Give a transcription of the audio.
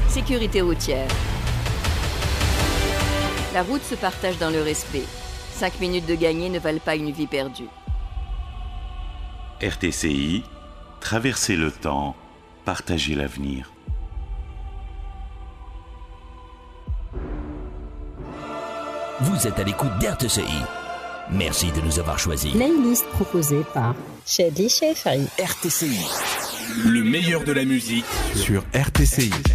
Sécurité routière. La route se partage dans le respect. 5 minutes de gagné ne valent pas une vie perdue. RTCI, traverser le temps, partager l'avenir. Vous êtes à l'écoute d'RTCI. Merci de nous avoir choisis. Playlist proposée par Shadly Shefari. RTCI. Le meilleur de la musique sur RTCI.